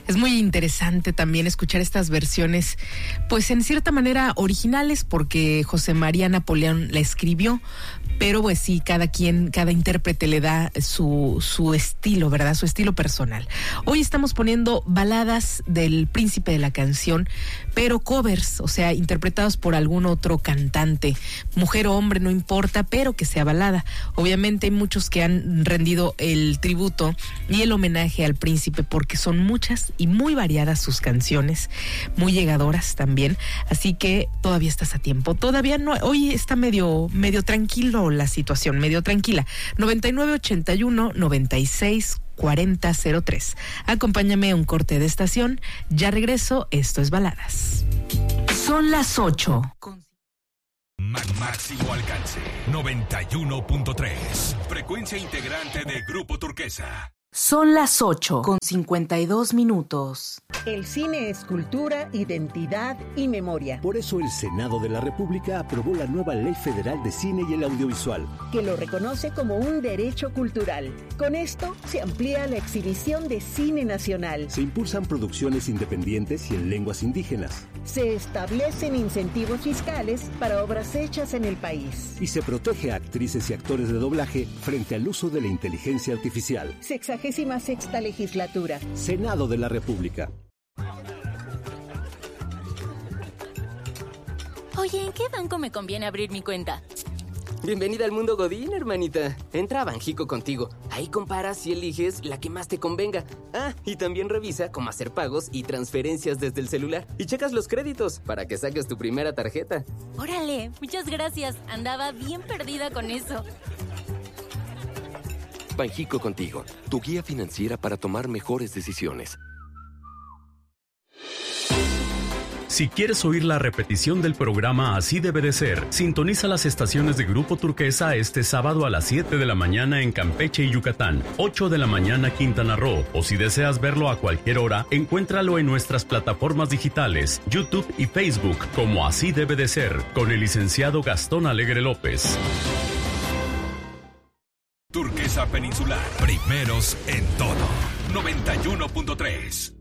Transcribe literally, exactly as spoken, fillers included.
Es muy interesante también escuchar estas versiones, pues en cierta manera originales, porque José María Napoleón la escribió, pero pues sí, cada quien, cada intérprete le da su, su estilo, ¿verdad? Su estilo personal. Hoy estamos poniendo baladas del príncipe de la canción, pero covers, o sea, interpretados por algún otro cantante, mujer o hombre, no importa, pero que sea balada. Obviamente hay muchos que han rendido el tributo y el homenaje al príncipe, porque son muchas y muy variadas sus canciones, muy llegadoras también, así que todavía estás a tiempo. Todavía no, hoy está medio, medio tranquilo la situación, medio tranquila. noventa y nueve ochenta y uno noventa y seis cuarenta cero tres. Acompáñame a un corte de estación. Ya regreso. Esto es Baladas. Son las ocho. Máximo alcance. noventa y uno punto tres. Frecuencia integrante de Grupo Turquesa. Son las ocho con cincuenta y dos minutos. El cine es cultura, identidad y memoria. Por eso el Senado de la República aprobó la nueva Ley Federal de Cine y el Audiovisual, que lo reconoce como un derecho cultural. Con esto se amplía la exhibición de cine nacional. Se impulsan producciones independientes y en lenguas indígenas. Se establecen incentivos fiscales para obras hechas en el país. Y se protege a actrices y actores de doblaje frente al uso de la inteligencia artificial. Sexagésima sexta legislatura. Senado de la República. Oye, ¿en qué banco me conviene abrir mi cuenta? Bienvenida al mundo Godín, hermanita. Entra a Banjico contigo. Ahí comparas y eliges la que más te convenga. Ah, y también revisa cómo hacer pagos y transferencias desde el celular. Y checas los créditos para que saques tu primera tarjeta. Órale, muchas gracias. Andaba bien perdida con eso. Banjico contigo, tu guía financiera para tomar mejores decisiones. Si quieres oír la repetición del programa Así Debe de Ser, sintoniza las estaciones de Grupo Turquesa este sábado a las siete de la mañana en Campeche y Yucatán, ocho de la mañana Quintana Roo, o si deseas verlo a cualquier hora, encuéntralo en nuestras plataformas digitales, YouTube y Facebook, como Así Debe de Ser, con el licenciado Gastón Alegre López. Turquesa Peninsular, primeros en todo. noventa y uno punto tres.